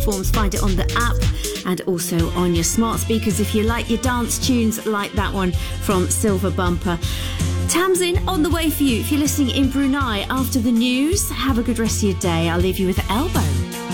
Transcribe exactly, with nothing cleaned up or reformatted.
platforms. Find it on the app and also on your smart speakers if you like your dance tunes like that one from Silver Bumper. Tamsin on the way for you if you're listening in Brunei after the news. Have a good rest of your day. I'll leave you with Elbow.